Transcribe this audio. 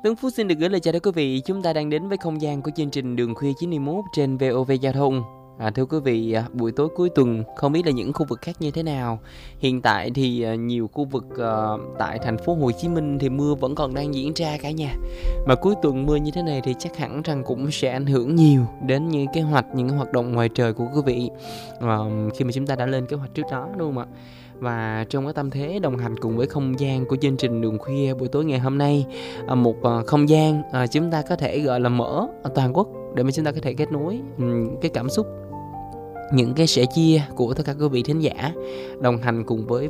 Tuấn Phú xin được gửi lời chào đến quý vị. Chúng ta đang đến với không gian của chương trình Đường Khuya 91 trên VOV Giao thông. Thưa quý vị, buổi tối cuối tuần không biết là những khu vực khác như thế nào. Hiện tại thì nhiều khu vực tại thành phố Hồ Chí Minh thì mưa vẫn còn đang diễn ra cả nhà. Mà cuối tuần mưa như thế này thì chắc hẳn rằng cũng sẽ ảnh hưởng nhiều đến những kế hoạch, những hoạt động ngoài trời của quý vị khi mà chúng ta đã lên kế hoạch trước đó, đúng không ạ? Và trong cái tâm thế đồng hành cùng với không gian của chương trình Đường Khuya buổi tối ngày hôm nay, một không gian chúng ta có thể gọi là mở toàn quốc để mà chúng ta có thể kết nối cái cảm xúc, những cái sẻ chia của tất cả quý vị thính giả đồng hành cùng với